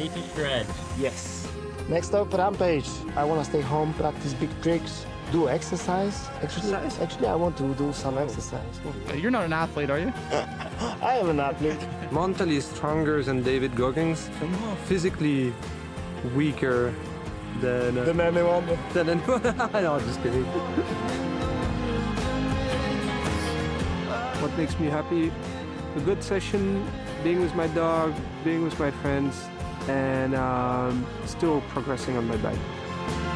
ready to shred. Yes. Next up, Rampage. I want to stay home, practice big tricks, do exercise. Actually, I want to do some exercise. You're not an athlete, are you? I am an athlete. Mentally stronger than David Goggins, physically weaker than anyone. No, just kidding. What makes me happy? A good session, being with my dog, being with my friends, and still progressing on my bike.